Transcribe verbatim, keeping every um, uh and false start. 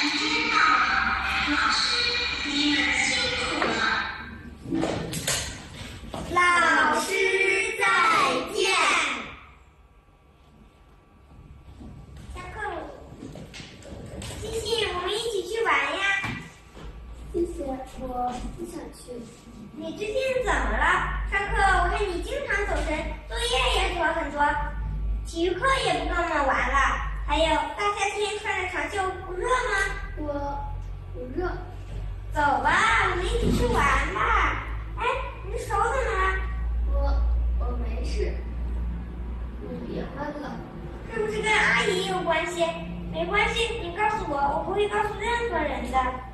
老师再见。下课了，星星，我们一起去玩呀。 谢谢，我不想去。 你最近怎么了？上课我看你经常走神，作业也做很多，体育课也不跟我们玩了。还有大夏天穿着长袖不热吗？ 我不热。 走吧，我们一起去玩吧。哎，你的手怎么了？ 我我没事。你别问了。 是不是跟阿姨有关系？没关系，你告诉我，我不会告诉任何人的。